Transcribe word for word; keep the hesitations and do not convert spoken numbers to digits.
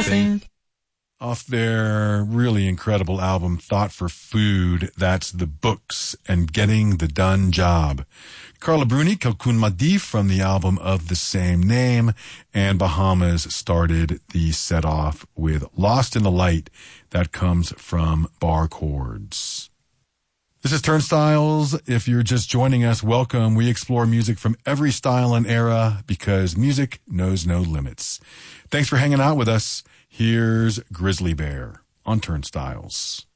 nothing. Off their really incredible album, Thought for Food, that's The Books and Getting the Done Job. Carla Bruni, Kalkun Madif from the album of the same name, and Bahamas started the set off with Lost in the Light, that comes from Bar Chords. This is Turnstiles. If you're just joining us, welcome. We explore music from every style and era because music knows no limits. Thanks for hanging out with us. Here's Grizzly Bear on Turnstiles.